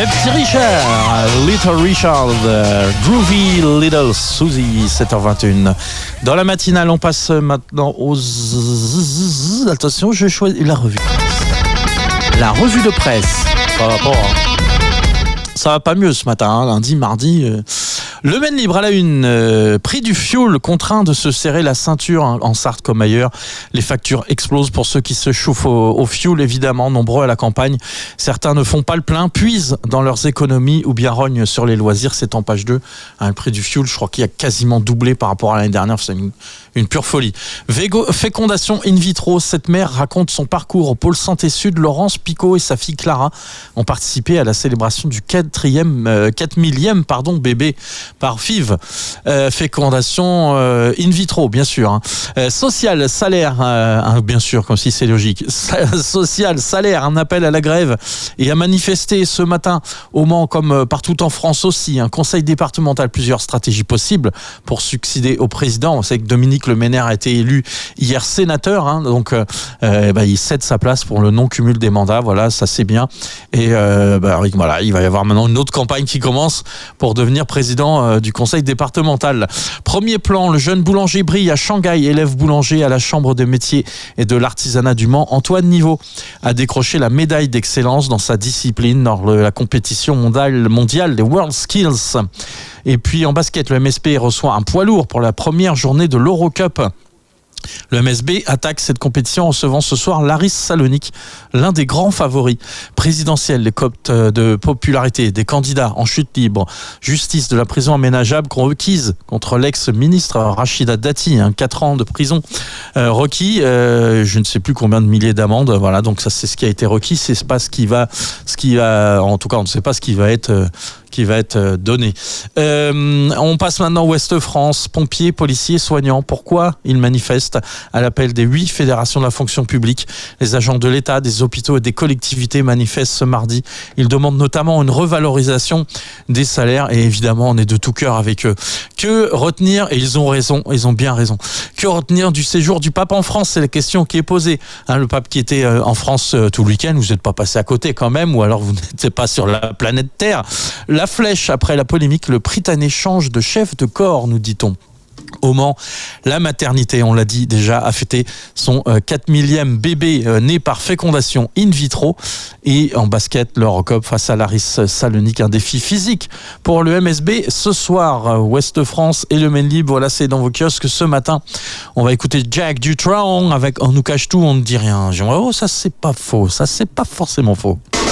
Le petit Richard, Little Richard, Groovy Little Susie, 7h21. Dans la matinale, on passe maintenant aux... Attention, je choisis la revue. La revue de presse. Ça va pas mieux ce matin, hein, lundi, mardi. Le Maine Libre à la une, prix du fioul contraint de se serrer la ceinture en Sarthe comme ailleurs. Les factures explosent pour ceux qui se chauffent au fioul, évidemment, nombreux à la campagne. Certains ne font pas le plein, puisent dans leurs économies ou bien rognent sur les loisirs. C'est en page 2. Le prix du fioul, je crois qu'il a quasiment doublé par rapport à l'année dernière. C'est une pure folie. Fécondation in vitro, cette mère raconte son parcours au pôle santé sud. Laurence Picot et sa fille Clara ont participé à la célébration du 4000e bébé par FIV. Fécondation in vitro, bien sûr. Social, salaire, bien sûr, comme si c'est logique. Social, salaire, un appel à la grève et à manifester ce matin au Mans comme partout en France aussi. Un conseil départemental, plusieurs stratégies possibles pour succéder au président. On sait que Dominique Le Maire a été élu hier sénateur, donc il cède sa place pour le non-cumul des mandats. Voilà, ça c'est bien. Et voilà, il va y avoir maintenant une autre campagne qui commence pour devenir président du conseil départemental. Premier plan, le jeune boulanger brille à Shanghai, élève boulanger à la Chambre des métiers et de l'artisanat du Mans. Antoine Niveau a décroché la médaille d'excellence dans sa discipline lors de la compétition mondiale des World Skills. Et puis en basket, le MSB reçoit un poids lourd pour la première journée de l'Eurocup. Le MSB attaque cette compétition en recevant ce soir l'Aris Salonique, l'un des grands favoris présidentiels. Les cotes de popularité des candidats en chute libre, justice de la prison aménageable requise contre l'ex-ministre Rachida Dati, 4 ans de prison requis, je ne sais plus combien de milliers d'amendes. Voilà, donc ça c'est ce qui a été requis, c'est pas ce qui va, en tout cas on ne sait pas ce qui va être donné. On passe maintenant Ouest France. Pompiers, policiers, soignants. Pourquoi ils manifestent à l'appel des 8 fédérations de la fonction publique? Les agents de l'État, des hôpitaux et des collectivités manifestent ce mardi. Ils demandent notamment une revalorisation des salaires et évidemment on est de tout cœur avec eux. Que retenir, et ils ont raison, ils ont bien raison, que retenir du séjour du pape en France? C'est la question qui est posée. Le pape qui était en France tout le week-end, vous n'êtes pas passé à côté quand même, ou alors vous n'étiez pas sur la planète Terre. La flèche, après la polémique, le Prytanée change de chef de corps, nous dit-on. Au Mans, la maternité, on l'a dit déjà, a fêté son 4000e bébé né par fécondation in vitro. Et en basket, l'Eurocup face à l'Aris Salonique, un défi physique pour le MSB ce soir. Ouest France et le Maine Libre, voilà, c'est dans vos kiosques ce matin. On va écouter Jack Dutronc avec On nous cache tout, on ne dit rien. Oh, ça c'est pas faux, ça c'est pas forcément faux.